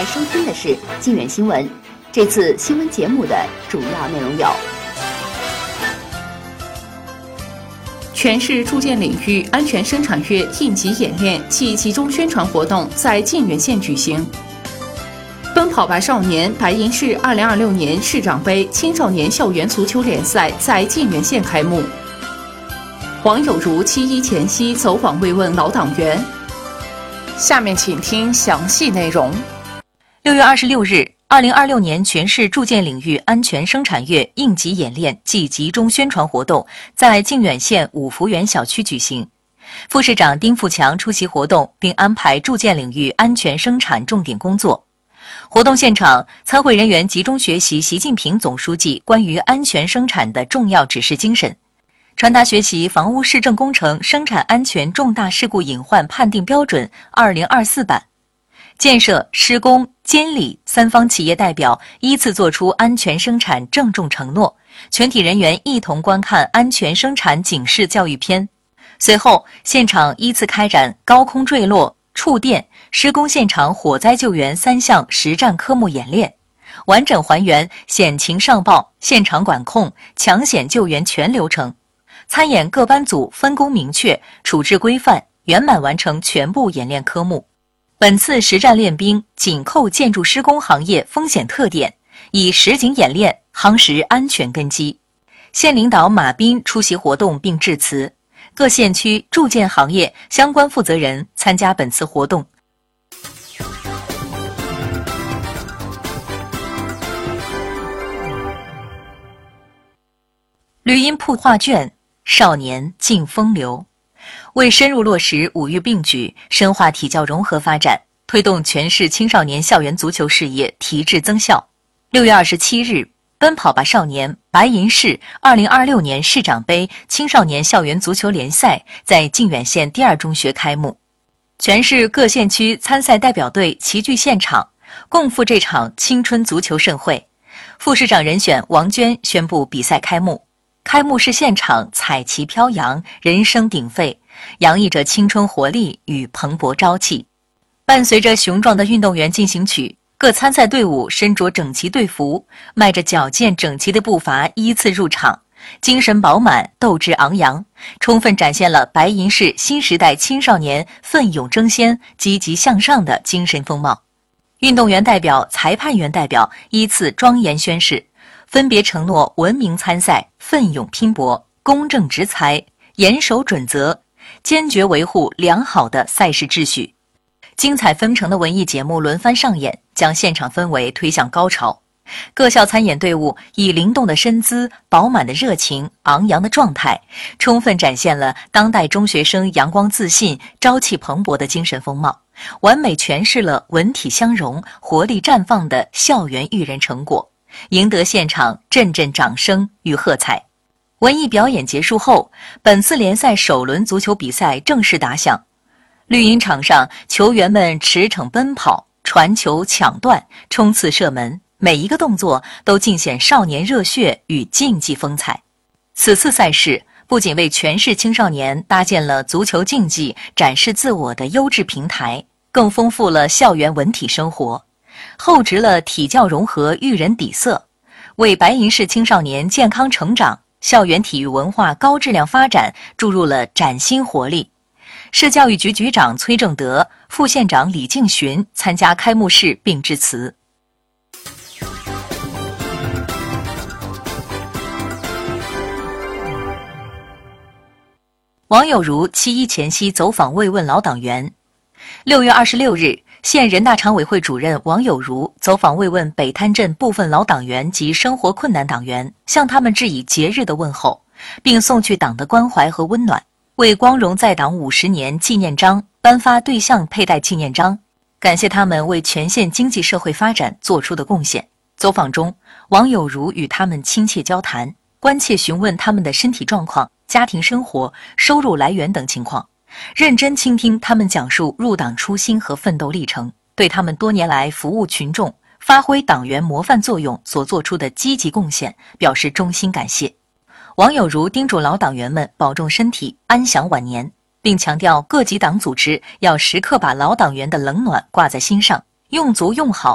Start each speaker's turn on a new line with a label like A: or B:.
A: 收听的是靖远新闻。这次新闻节目的主要内容有：
B: 全市住建领域安全生产月应急演练暨集中宣传活动在靖远县举行。奔跑吧少年白银市2026年市长杯青少年校园足球联赛在靖远县开幕。王有如7.1前夕走访慰问老党员。下面请听详细内容。
C: 6月26日，2026年全市住建领域安全生产月应急演练暨集中宣传活动在靖远县五福园小区举行。副市长丁富强出席活动，并安排住建领域安全生产重点工作。活动现场，参会人员集中学习习近平总书记关于安全生产的重要指示精神，传达学习房屋市政工程生产安全重大事故隐患判定标准2024版。建设、施工、监理三方企业代表依次作出安全生产郑重承诺，全体人员一同观看安全生产警示教育片。随后，现场依次开展高空坠落、触电、施工现场火灾救援3项实战科目演练，完整还原险情上报、现场管控、抢险救援全流程。参演各班组分工明确，处置规范，圆满完成全部演练科目。本次实战练兵紧扣建筑施工行业风险特点，以实景演练夯实安全根基。县领导马斌出席活动并致辞，各县区住建行业相关负责人参加本次活动。绿荫铺画卷，少年尽风流。为深入落实五育并举，深化体教融合发展，推动全市青少年校园足球事业提质增效，6月27日，奔跑吧少年白银市2026年市长杯青少年校园足球联赛在靖远县第2中学开幕。全市各县区参赛代表队齐聚现场，共赴这场青春足球盛会。副市长人选王娟宣布比赛开幕。开幕式现场彩旗飘扬，人声鼎沸，洋溢着青春活力与蓬勃朝气。伴随着雄壮的运动员进行曲，各参赛队伍身着整齐队服，迈着矫健整齐的步伐依次入场，精神饱满，斗志昂扬，充分展现了白银市新时代青少年奋勇争先、积极向上的精神风貌。运动员代表、裁判员代表依次庄严宣誓，分别承诺文明参赛、奋勇拼搏、公正执裁、严守准则，坚决维护良好的赛事秩序。精彩纷呈的文艺节目轮番上演，将现场氛围推向高潮。各校参演队伍以灵动的身姿、饱满的热情、昂扬的状态，充分展现了当代中学生阳光自信、朝气蓬勃的精神风貌，完美诠释了文体相融、活力绽放的校园育人成果，赢得现场阵阵掌声与喝彩。文艺表演结束后，本次联赛首轮足球比赛正式打响。绿茵场上，球员们驰骋奔跑、传球抢断、冲刺射门，每一个动作都尽显少年热血与竞技风采。此次赛事不仅为全市青少年搭建了足球竞技展示自我的优质平台，更丰富了校园文体生活，厚植了体教融合育人底色，为白银市青少年健康成长、校园体育文化高质量发展注入了崭新活力。市教育局局长崔正德、副县长李敬寻参加开幕式并致辞。王有如7.1前夕走访慰问老党员。6月26日，县人大常委会主任王有如走访慰问北滩镇部分老党员及生活困难党员，向他们致以节日的问候，并送去党的关怀和温暖，为光荣在党50年纪念章颁发对象佩戴纪念章，感谢他们为全县经济社会发展做出的贡献。走访中，王有如与他们亲切交谈，关切询问他们的身体状况、家庭生活、收入来源等情况，认真倾听他们讲述入党初心和奋斗历程，对他们多年来服务群众、发挥党员模范作用所做出的积极贡献表示衷心感谢。王有如叮嘱老党员们保重身体，安享晚年，并强调各级党组织要时刻把老党员的冷暖挂在心上，用足用好